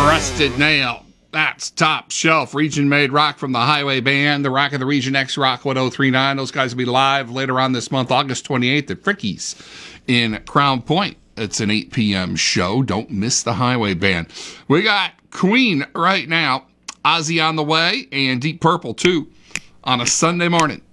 Rusted Nail. That's top shelf region made rock from the Highway Band, the Rock of the Region X Rock 1039. Those guys will be live later on this month, August 28th at Fricky's in Crown Point. It's an 8 p.m. show. Don't miss the Highway Band. We got Queen right now, Ozzy on the way, and Deep Purple too on a Sunday morning.